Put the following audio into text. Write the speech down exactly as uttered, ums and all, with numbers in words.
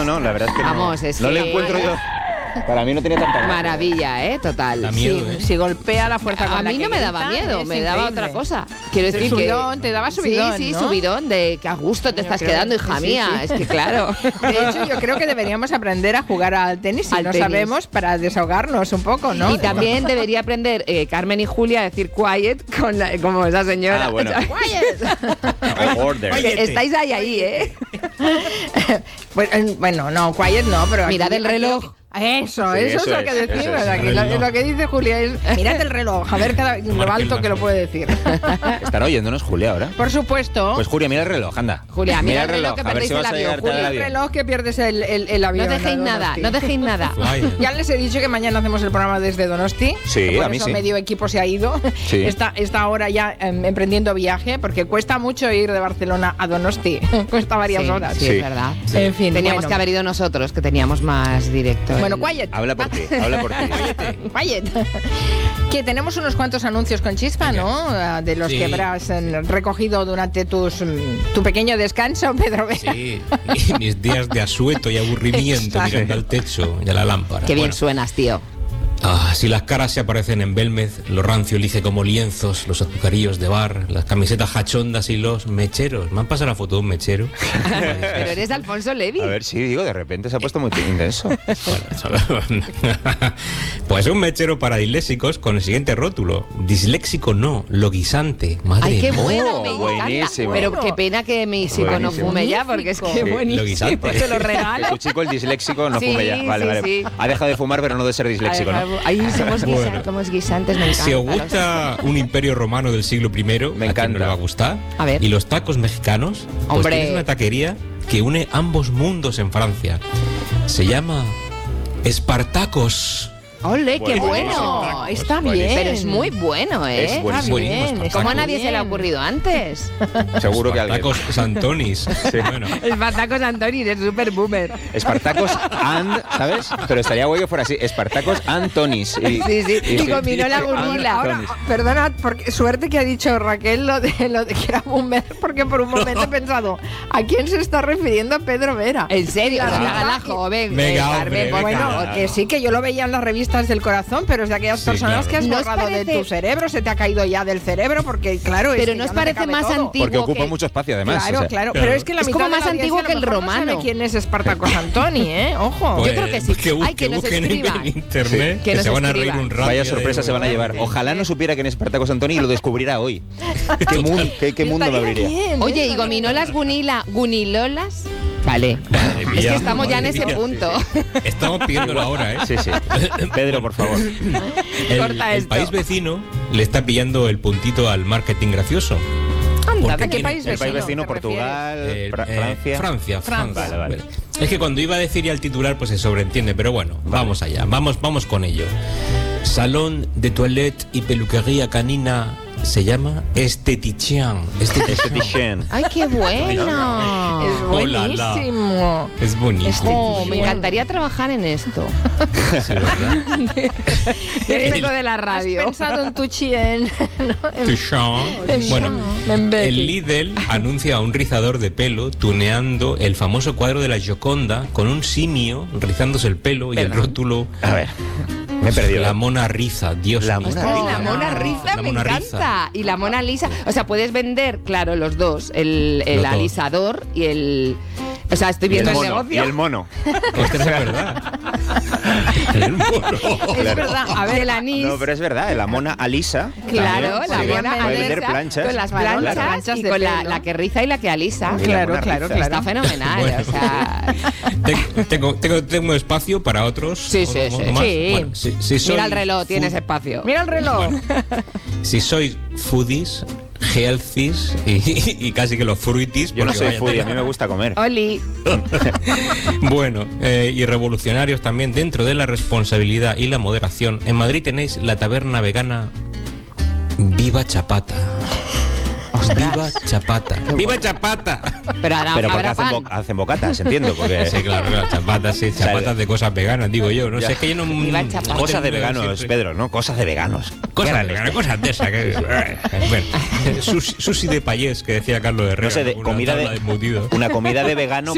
no, la verdad es que Vamos, no, es no que... le encuentro yo. Para mí no tenía tanta gracia. Maravilla, ¿eh? Total. Da miedo, Sí. ¿eh? Si golpea la fuerza A con la mí que no me daba grita, miedo, es me daba increíble. otra cosa. Quiero decir subidón, que... te daba subidón, Sí, sí, ¿no? subidón, de que a gusto te Yo estás creo- quedando, hija sí, mía. sí. Es que claro. De hecho, yo creo que deberíamos aprender a jugar al tenis si Al no tenis. sabemos, para desahogarnos un poco, ¿no? Y también debería aprender eh, Carmen y Julia a decir quiet con la- como esa señora. Ah, bueno. ¡Quiet! Order. Oye, Estáis ahí, ahí, ¿eh? Pues, eh, bueno, no, quiet no, pero... aquí- Mirad el aquí- reloj. Eso, Sí, eso, eso es lo es, que eso decimos. es. Aquí, lo, Reloj. lo que dice Julia es, mirad el reloj, a ver cada, lo Marca alto el que lo reloj. puede decir. Estará oyéndonos Julia ahora. Por supuesto. Pues Julia, mira el reloj, anda. Julia, mira el reloj que a ver perdéis si vas el a avión, llegar tarde al el avión. reloj que pierdes el, el, el No avión. dejéis a nada, Donosti. no dejéis nada. Fly. Ya les he dicho que mañana hacemos el programa desde Donosti. Sí, Por a mí eso sí. medio equipo se ha ido. Sí. Está, está ahora ya em, emprendiendo viaje, porque cuesta mucho ir de Barcelona a Donosti. Cuesta varias Sí, horas. sí, Sí. es verdad. En fin, Teníamos bueno. que haber ido nosotros, que teníamos más directo. Bueno, el- quiet. Habla por ti, habla por ti. Quiet. Que tenemos unos cuantos anuncios con chispa, ¿no? Ah, De los Sí. que habrás eh, recogido durante tus, mm, tu pequeño descanso, Pedro Vera. Sí, y mis días de asueto y aburrimiento Exacto. mirando al techo y a la lámpara. Qué bien Bueno, suenas, tío. ah, si las caras se aparecen en Belmez, lo rancio elige como lienzos, los azucarillos de bar, las camisetas hachondas y los mecheros. ¿Me han pasado la foto de un mechero? Pero eres de Alfonso Levi. A ver, sí, digo, de repente se ha puesto muy intenso. Bueno, pues un mechero para disléxicos con el siguiente rótulo. Disléxico no, loguisante. Madre Ay, qué mía. bueno, Oh, me buenísimo. encanta. Pero qué pena que mi hijo no Buenísimo. fume ya, porque es que Magnífico. Sí, buenísimo. loguisante. Te lo Que regalo. tu chico, el disléxico, no Sí, fume ya. Vale, sí, vale. sí. Ha dejado de fumar, pero no de ser disléxico, ¿no? Ay, somos, guisa- Bueno. somos guisantes, me encanta. Si os gusta un imperio romano del siglo primero, Me ¿a quién encanta. no le va a gustar? A ver. Y los tacos mexicanos, pues Hombre. tienes una taquería que une ambos mundos en Francia. Se llama Espartacos. ¡Ole, qué Buenísimo. bueno! Está Buenísimo. bien. Pero es muy bueno, ¿eh? Es buenísimo. Está bien, Buenísimo, está ¿Cómo a Tacos. nadie se le ha ocurrido antes? Seguro que alguien. Tacos Santonis. Bueno, Espartacos Antonis es súper boomer. Espartacos and, ¿sabes? Pero estaría guay que fuera así. Espartacos Antonis. Y, Sí, sí. Y combinó la gurila. Ahora, Antonis. perdona, porque suerte que ha dicho Raquel lo de, lo de que era boomer, porque por un momento he pensado, ¿a quién se está refiriendo Pedro Vera? En serio, La o sea, verdad a la que- joven. Venga, eh, hombre, Carmen, por venga. favor. Bueno, que sí, que yo lo veía en las revistas del corazón, pero es de aquellas Sí, personas claro. que has ¿No os borrado de parece- tu cerebro, se te ha caído ya del cerebro, porque claro, es Pero que ¿no ya os te parece cabe más todo. antiguo? porque ocupa que- mucho espacio, además. Claro, o sea. claro, claro. pero es que la Es mitad como de la más audiencia antiguo a lo que el mejor no romano. sabe quién es Espartacos Antoni, ¿eh? Ojo. pues, creo que sí. Que, bus- Ay, que que nos busquen en escriban. internet, Que que, nos se van a reír escriban. un rato. Vaya ya sorpresa de- se van a llevar. Ojalá no supiera quién es Espartacos Antoni y lo descubriera hoy. ¿Qué, mun- qué- qué mundo me Estaría abriría? bien, Oye, ¿eh? ¿y gominolas gunila, gunilolas? Vale. Madre Es mía, que estamos ya en madre ese mía. punto. Estamos pidiendo la hora, ¿eh? Sí, sí. Pedro, por favor. El, Corta el esto. país vecino le está pillando el puntito al marketing gracioso. Anda, Porque ¿de qué tiene- país El vecino? país vecino, te Portugal, Eh, Fra- eh, Francia. Francia, Francia. Vale, vale. Es que cuando iba a decir ya el titular, pues se sobreentiende, pero bueno, vamos allá, vamos, vamos con ello. Salón de toilette y peluquería canina se llama Estetician. Esthetician. ¡Ay, qué bueno! Es Oh, la, la. buenísimo. Es bonito. Oh, me encantaría trabajar en esto. Sí, ¿verdad? Es lo de la ¿Has radio. pensado en tu chien? ¿no? En- Touchant. Bueno, en Becky. el Lidl anuncia a un rizador de pelo tuneando el famoso cuadro de la Gioconda con un simio rizándose el pelo y el rótulo A ver, me he perdido. La Mona Riza, Dios La mío. Mona Ay, Lisa. la Mona No. Lisa La me Mona encanta. Lisa. Y la Mona Lisa. O sea, puedes vender, claro, los dos. El, el Los dos. alisador y el... O sea, estoy Y el viendo el, mono. Y negocio. el mono. Ostras, es verdad. El mono. Es verdad, a ver, el anís. No, pero es verdad, la mona Alisa. Claro, también, la sí. mona Puede vender alisa, planchas. con las Claro, planchas, las planchas y de con la, pelo. la que riza y la que alisa. Y la Claro, Mona claro, Lisa. claro. Está fenomenal, Bueno. o sea... Te- Tengo, tengo, tengo espacio para otros. Sí, sí, ¿O- o- sí. o más? Sí. Bueno, si, si soy Mira el reloj, fu- tienes espacio. Mira el reloj. Si sois foodies, healthies y, y casi que los fruities. Yo no porque soy vaya foodie, a tela. mí me gusta comer. Oli. Bueno, eh, y revolucionarios también dentro de la responsabilidad y la moderación. En Madrid tenéis la taberna vegana Viva Chapata. Viva Chapata. ¡Viva Chapata! Pero ahora Pero porque habrá hacen, pan. bo- hacen bocatas, entiendo. Porque Sí, claro, claro, chapatas, sí, chapatas de cosas veganas, digo yo. No Ya. sé, es que yo no. Viva el chapata. no Cosas de tengo veganos, siempre- Pedro, ¿no? Cosas de veganos. Cosas ¿Qué de eran veganos, estas? cosas de esas. Que, bueno, sushi, sushi de payés, que decía Carlos Herrera. No sé, de una comida tabla de, embutidos. una comida de vegano